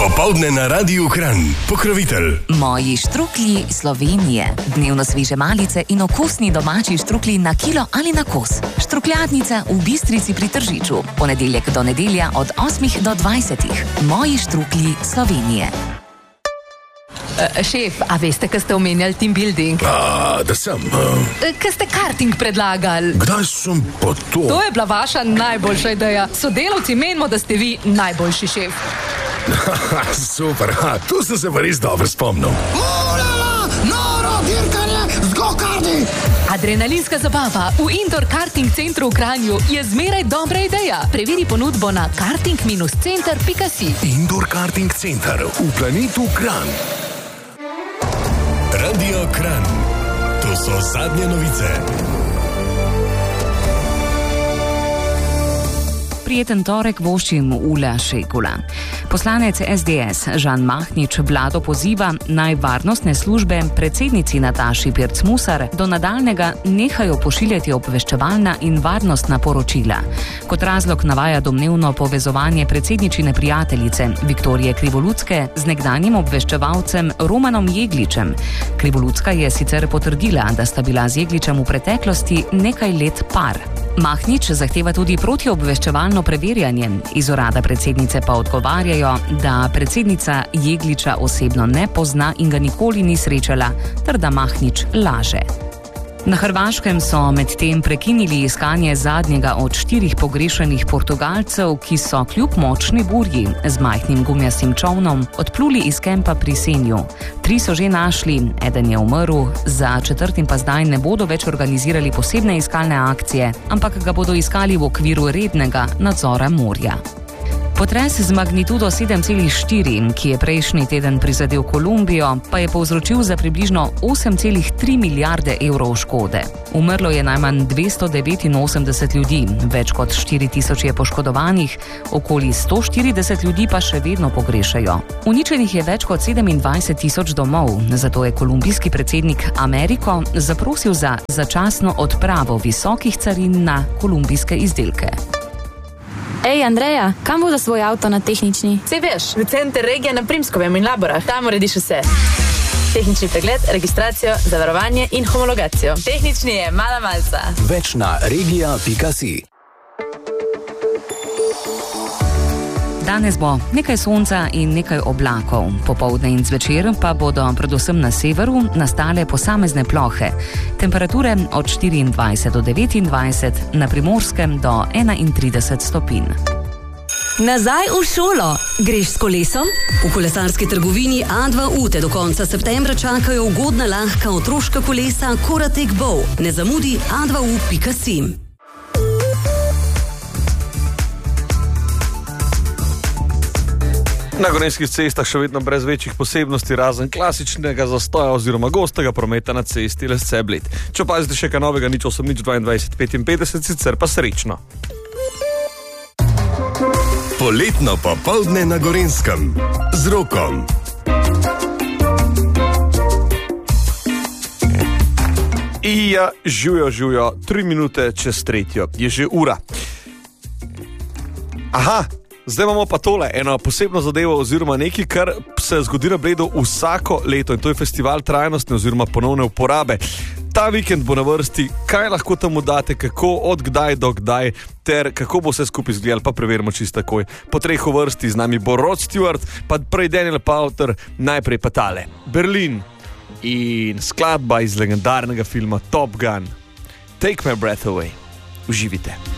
Popoldne na Radiu Kranj. Pokrovitelj Moji štruklji Slovenije. Dnevno sveže malice in okusni domači štruklji na kilo ali na kos. Štrukljadnica v Bistrici pri Tržiču. Ponedeljek do nedelja od 8 do 20. Moji štruklji Slovenije. Šef, a veste, kaj ste omenjali team building? Da sem. Kaj ste karting predlagali? Kdaj sem pa to? To je bila vaša najboljša ideja. Sodelavci menimo, da ste vi najboljši šef. Super, tu sem se pa res dobro spomnil. Noro dirkanje z go-karti! Adrenalinska zabava v indoor karting centru v Kranju je zmeraj dobra ideja. Preveri ponudbo na karting-center.si. Indoor karting center v planetu Kranj. Radio Kranj. To so zadnje novice. Prijeten torek voščim Ula Šegula. Poslanec SDS Žan Mahnič vlado poziva, naj varnostne službe predsednici Nataši Pirc-Musar do nadaljnega nehajo pošiljati obveščevalna in varnostna poročila. Kot razlog navaja domnevno povezovanje predsedničine prijateljice Viktorije Krivolutske z nekdanjim obveščevalcem Romanom Jegličem. Krivolutska je sicer potrdila, da sta bila z Jegličem v preteklosti nekaj let par. Mahnič zahteva tudi protiobveščevalno preverjanje. Iz urada predsednice pa odgovarjajo, da predsednica Jegliča osebno ne pozna in ga nikoli ni srečala, ter da Mahnič laže. Na Hrvaškem so medtem prekinili iskanje zadnjega od 4 pogrešenih Portugalcev, ki so kljub močni burji z majhnim gumijasim čovnom odpluli iz kempa pri Senju. 3 so že našli, eden je umrl, za 4. pa zdaj ne bodo več organizirali posebne iskalne akcije, ampak ga bodo iskali v okviru rednega nadzora morja. Potres z magnitudo 7,4, ki je prejšnji teden prizadel Kolumbijo, pa je povzročil za približno 8,3 milijarde evrov škode. Umrlo je najmanj 289 ljudi, več kot 4.000 je poškodovanih, okoli 140 ljudi pa še vedno pogrešajo. Uničenih je več kot 27.000 domov, zato je kolumbijski predsednik Ameriko zaprosil za začasno odpravo visokih carin na kolumbijske izdelke. Ej, Andreja, kam bo za svoj avto na tehnični? Sej veš, v center regije na Primskovem in Laborah. Tam urediš vse. Tehnični pregled, registracijo, zavarovanje in homologacijo. Tehnični je mala malca. Več na regija.si. Danes bo nekaj sonca in nekaj oblakov. Popoldne in zvečer pa bodo predvsem na severu nastale posamezne plohe. Temperature od 24 do 29, na Primorskem do 31 stopinj. Nazaj v šolo. Greš s kolesom? V kolesarski trgovini A2U te do konca septembra čakajo ugodna lahka otroška kolesa Koratek Bow. Ne zamudi a2u.si. Na gorenjskih cestah še vedno brez večjih posebnosti, razen klasičnega zastoja oziroma gostega prometa na cesti Lesce-Bled. Če opazite še kaj novega, 08-22-55, sicer pa srečno. Poletno popoldne na Gorenskem z Rokom. Ija, živjo, 3 minute čez 3. Je že ura. Aha, zdaj imamo pa tole, eno posebno zadevo oziroma nekaj, kar se zgodi na Bledu vsako leto, in to je festival trajnostne oziroma ponovne uporabe. Ta vikend bo na vrsti, kaj lahko tam date, kako, od kdaj do kdaj, ter kako bo vse skupaj izgledalo, pa preverimo čisto takoj. Po 3 vrsti z nami bo Rod Stewart, pa prej Daniel Powter, najprej pa tale Berlin in skladba iz legendarnega filma Top Gun, Take My Breath Away. Uživite.